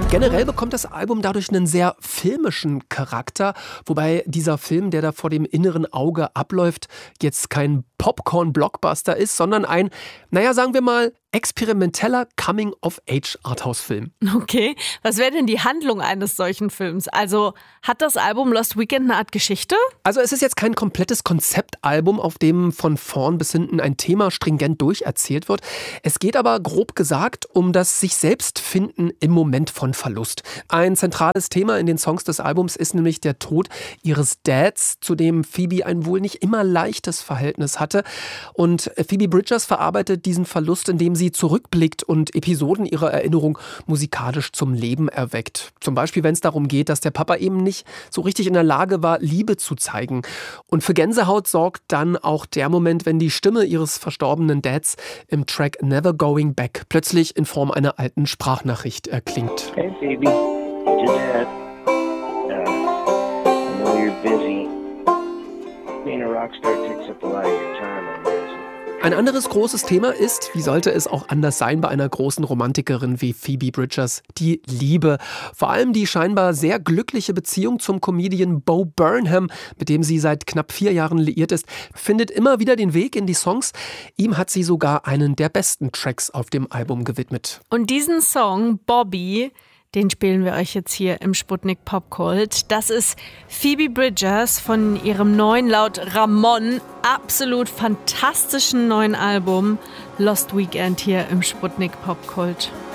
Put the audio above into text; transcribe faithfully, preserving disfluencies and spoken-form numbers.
Generell bekommt das Album dadurch einen sehr filmischen Charakter, wobei dieser Film, der da vor dem inneren Auge abläuft, jetzt kein Popcorn-Blockbuster ist, sondern ein, naja, sagen wir mal, experimenteller Coming-of-Age-Arthouse-Film. Okay, was wäre denn die Handlung eines solchen Films? Also hat das Album Lost Weekend eine Art Geschichte? Also es ist jetzt kein komplettes Konzeptalbum, auf dem von vorn bis hinten ein Thema stringent durcherzählt wird. Es geht aber grob gesagt um das sich selbst finden im Moment von Verlust. Ein zentrales Thema in den Songs des Albums ist nämlich der Tod ihres Dads, zu dem Phoebe ein wohl nicht immer leichtes Verhältnis hatte. Und Phoebe Bridgers verarbeitet diesen Verlust, indem sie zurückblickt und Episoden ihrer Erinnerung musikalisch zum Leben erweckt. Zum Beispiel, wenn es darum geht, dass der Papa eben nicht so richtig in der Lage war, Liebe zu zeigen. Und für Gänsehaut sorgt dann auch der Moment, wenn die Stimme ihres verstorbenen Dads im Track Never Going Back plötzlich in Form einer alten Sprachnachricht erklingt. Hey baby, your dad. Uh, I know you're busy. Being a rockstar takes up a lot of your time, I guess. Ein anderes großes Thema ist, wie sollte es auch anders sein bei einer großen Romantikerin wie Phoebe Bridgers, die Liebe. Vor allem die scheinbar sehr glückliche Beziehung zum Comedian Bo Burnham, mit dem sie seit knapp vier Jahren liiert ist, findet immer wieder den Weg in die Songs. Ihm hat sie sogar einen der besten Tracks auf dem Album gewidmet. Und diesen Song, Bobby, den spielen wir euch jetzt hier im Sputnik Popkult. Das ist Phoebe Bridgers von ihrem neuen, laut Ramon, absolut fantastischen neuen Album Lost Weekend hier im Sputnik Popkult.